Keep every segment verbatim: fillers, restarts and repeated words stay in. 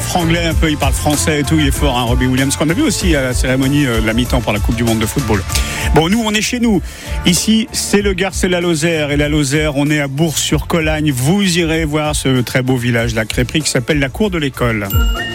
franglais un peu, il parle français et tout, il est fort, hein, Robbie Williams, qu'on a vu aussi à la cérémonie de la mi-temps pour la Coupe du Monde de football. Bon, nous, on est chez nous. Ici, c'est le Gard, c'est la Lozère. Et la Lozère, on est à Bourg-sur-Colagne. Vous irez voir ce très beau village, la crêperie, qui s'appelle la Cour de l'École.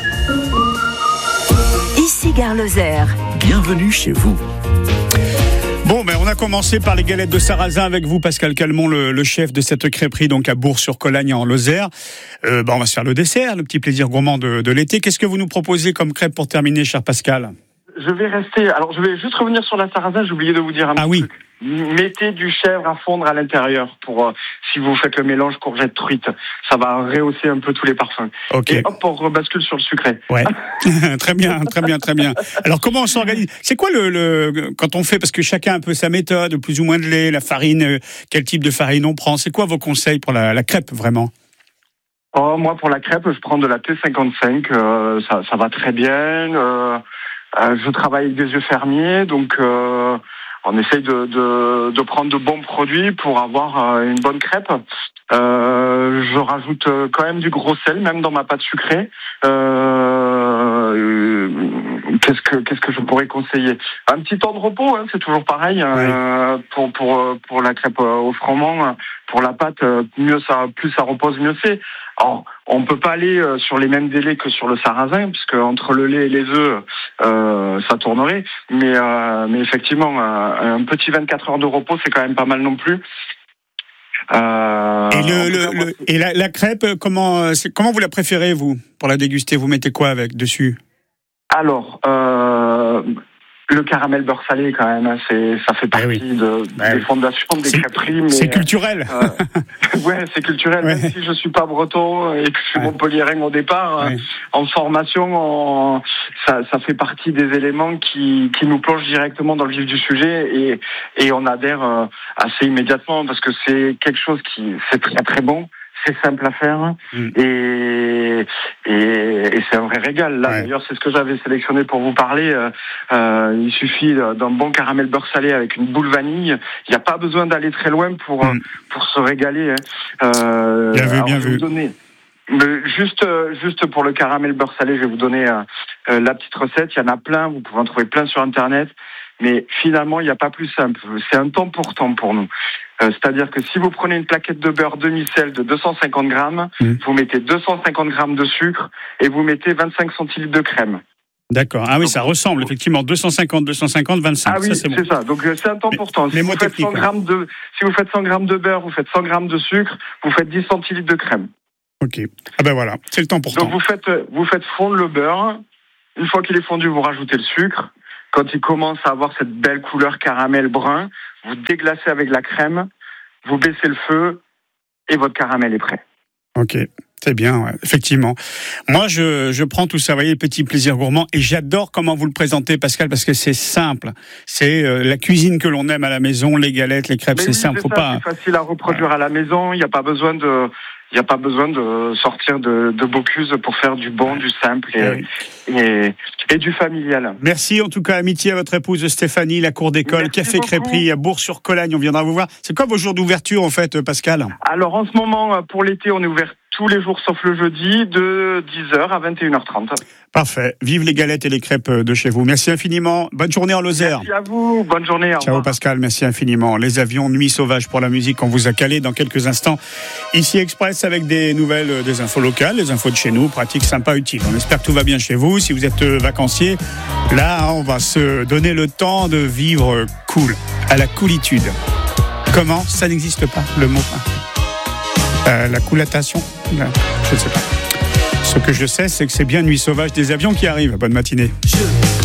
Ici Gare Lozère. Bienvenue chez vous. Bon, ben, on a commencé par les galettes de sarrasin avec vous, Pascal Calmont, le, le chef de cette crêperie, donc à Bourg-sur-Colagne en Lozère. Euh, ben, on va se faire le dessert, le petit plaisir gourmand de, de l'été. Qu'est-ce que vous nous proposez comme crêpe pour terminer, cher Pascal ? Je vais rester. Alors, je vais juste revenir sur la sarrasin. J'ai oublié de vous dire un ah petit oui. truc. Mettez du chèvre à fondre à l'intérieur pour euh, si vous faites le mélange courgette truite, ça va rehausser un peu tous les parfums. Okay. Et hop, on rebascule sur le sucré. Ouais. Très bien, très bien, très bien. Alors comment on s'organise ? C'est quoi le, le quand on fait, parce que chacun a un peu sa méthode, plus ou moins de lait, la farine, quel type de farine on prend ? C'est quoi vos conseils pour la, la crêpe vraiment ? Oh, moi pour la crêpe, je prends de la T cinquante-cinq, euh, ça, ça va très bien. Euh, euh, je travaille avec des yeux fermiers, donc. Euh, On essaye de, de, de prendre de bons produits pour avoir une bonne crêpe. Euh, je rajoute quand même du gros sel, même dans ma pâte sucrée. Euh, qu'est-ce que qu'est-ce que je pourrais conseiller ? Un petit temps de repos, hein, c'est toujours pareil. Oui. Euh, pour pour pour la crêpe au froment, pour la pâte, mieux ça, plus ça repose, mieux c'est. Alors, on peut pas aller sur les mêmes délais que sur le sarrasin, puisque entre le lait et les œufs, euh, ça tournerait. Mais, euh, mais effectivement, un petit vingt-quatre heures de repos, c'est quand même pas mal non plus. Euh, et le, le, le et la, la crêpe, comment c'est, comment vous la préférez vous pour la déguster ? Vous mettez quoi avec dessus ? Alors. Euh, Le caramel beurre salé, quand même, hein, c'est, ça fait partie oui. de, bah des oui. fondations des c'est, crêperies. Mais, c'est culturel. Euh, ouais, c'est culturel. Ouais. Même si je suis pas breton et que je suis ouais. montpelliérain au départ, ouais. en formation, on, ça, ça fait partie des éléments qui, qui nous plongent directement dans le vif du sujet et, et on adhère euh, assez immédiatement parce que c'est quelque chose qui, c'est très très bon. C'est simple à faire mmh. et, et, et c'est un vrai régal. Là, ouais. D'ailleurs, c'est ce que j'avais sélectionné pour vous parler. Euh, il suffit d'un bon caramel beurre salé avec une boule vanille. Il n'y a pas besoin d'aller très loin pour mmh. pour se régaler. Hein. Euh, bien vu, bien vu. Donner, juste juste pour le caramel beurre salé, je vais vous donner euh, la petite recette. Il y en a plein. Vous pouvez en trouver plein sur Internet. Mais finalement, il n'y a pas plus simple. C'est un temps pour temps pour nous. Euh, c'est-à-dire que si vous prenez une plaquette de beurre demi-sel de deux cent cinquante grammes, mmh. vous mettez deux cent cinquante grammes de sucre et vous mettez vingt-cinq centilitres de crème. D'accord. Ah oui, donc, ça ressemble effectivement. deux cent cinquante, deux cent cinquante, vingt-cinq. Ah oui, ça, c'est, c'est bon. ça. Donc c'est un temps pour temps. Si vous, faites cent grammes de, si vous faites cent grammes de beurre, vous faites cent grammes de sucre, vous faites dix centilitres de crème. Ok. Ah ben voilà, c'est le temps pour temps. Donc vous faites, vous faites fondre le beurre. Une fois qu'il est fondu, vous rajoutez le sucre. Quand il commence à avoir cette belle couleur caramel brun, vous déglacez avec la crème, vous baissez le feu et votre caramel est prêt. Ok, c'est bien, ouais, effectivement. Moi, je, je prends tout ça, vous voyez, petit plaisir gourmand, et j'adore comment vous le présentez, Pascal, parce que c'est simple. C'est euh, la cuisine que l'on aime à la maison, les galettes, les crêpes, Mais c'est oui, simple. C'est Faut ça, pas. C'est facile à reproduire ouais. à la maison. Il n'y a pas besoin de. Il n'y a pas besoin de sortir de, de Bocuse pour faire du bon, du simple et, oui. et, et du familial. Merci en tout cas, amitié à votre épouse Stéphanie, la cour d'école, Merci Café beaucoup. Crêperie à Bourg-sur-Colagne. On viendra vous voir. C'est quoi vos jours d'ouverture en fait, Pascal ? Alors en ce moment, pour l'été, on est ouvert tous les jours sauf le jeudi de dix heures à vingt et une heures trente. Parfait. Vive les galettes et les crêpes de chez vous. Merci infiniment. Bonne journée en Lozère. Merci à vous. Bonne journée. Au Ciao revoir. Pascal, merci infiniment. Les avions, Nuit Sauvage pour la musique, on vous a calé dans quelques instants. Ici Express avec des nouvelles, des infos locales, des infos de chez nous, pratiques, sympas, utiles. On espère que tout va bien chez vous. Si vous êtes vacancier, là, on va se donner le temps de vivre cool, à la coolitude. Comment ? Ça n'existe pas, le mot. Euh, la coulatation ? Je ne sais pas. Ce que je sais, c'est que c'est bien Nuit Sauvage des avions qui arrivent. Bonne matinée. Je...